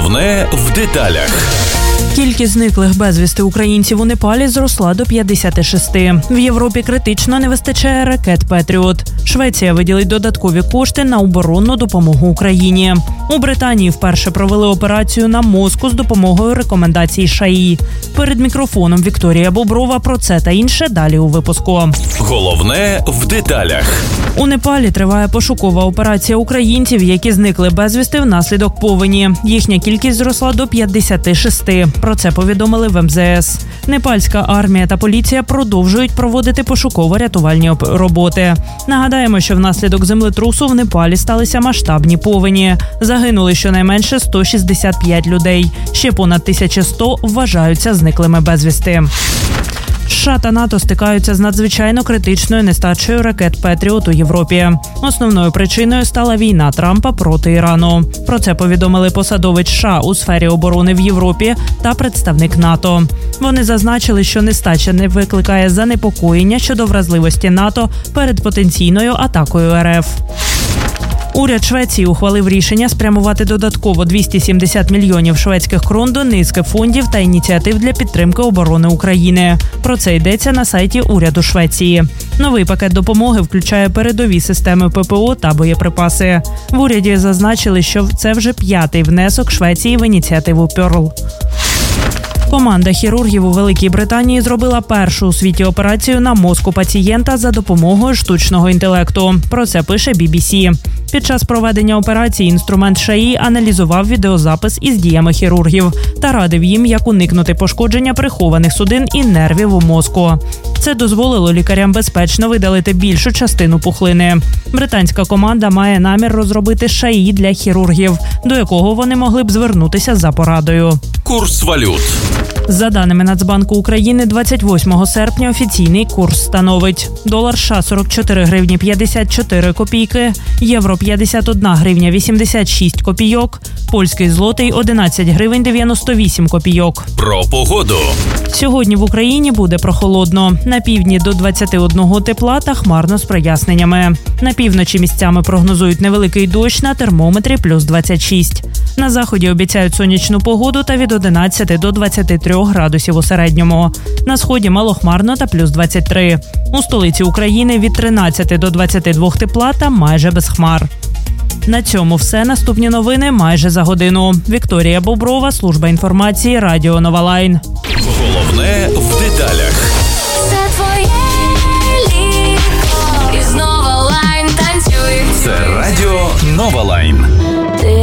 Головне в деталях. Кількість зниклих безвісти українців у Непалі зросла до 56. В Європі критично не вистачає ракет «Петріот». Швеція виділить додаткові кошти на оборонну допомогу Україні. У Британії вперше провели операцію на мозку з допомогою рекомендацій ШАІ. Перед мікрофоном Вікторія Боброва про це та інше далі у випуску. Головне в деталях. У Непалі триває пошукова операція українців, які зникли безвісти внаслідок повені. Їхня кількість зросла до 56. Про це повідомили в МЗС. Непальська армія та поліція продовжують проводити пошуково-рятувальні роботи. Нагадаємо, що внаслідок землетрусу в Непалі сталися масштабні повені. Загинули щонайменше 165 людей. Ще понад 1100 вважаються зниклими безвісти. США та НАТО стикаються з надзвичайно критичною нестачею ракет «Петріот» у Європі. Основною причиною стала війна Трампа проти Ірану. Про це повідомили посадовець США у сфері оборони в Європі та представник НАТО. Вони зазначили, що нестача не викликає занепокоєння щодо вразливості НАТО перед потенційною атакою РФ. Уряд Швеції ухвалив рішення спрямувати додатково 270 мільйонів шведських крон до низки фондів та ініціатив для підтримки оборони України. Про це йдеться на сайті уряду Швеції. Новий пакет допомоги включає передові системи ППО та боєприпаси. В уряді зазначили, що це вже 5-й внесок Швеції в ініціативу «Пьорл». Команда хірургів у Великій Британії зробила першу у світі операцію на мозку пацієнта за допомогою штучного інтелекту. Про це пише BBC. Під час проведення операції інструмент ШАІ аналізував відеозапис із діями хірургів та радив їм, як уникнути пошкодження прихованих судин і нервів у мозку. Це дозволило лікарям безпечно видалити більшу частину пухлини. Британська команда має намір розробити ШАІ для хірургів, до якого вони могли б звернутися за порадою. Курс валют. За даними Нацбанку України, 28 серпня офіційний курс становить: долар США – 44 гривні 54 копійки, євро – 51 гривня 86 копійок, польський злотий – 11 гривень 98 копійок. Про погоду. Сьогодні в Україні буде прохолодно. На півдні до 21 тепла та хмарно з проясненнями. На півночі місцями прогнозують невеликий дощ, на термометрі плюс 26. На заході обіцяють сонячну погоду та від 11 до 23 градусів у середньому. На сході малохмарно та плюс 23. У столиці України від 13 до 22 тепла та майже без хмар. На цьому все. Наступні новини майже за годину. Вікторія Боброва, служба інформації, Радіо Нова Лайн. Головне в деталях. Це твоє літо. І знову Лайн танцює. Це Радіо Нова Лайн.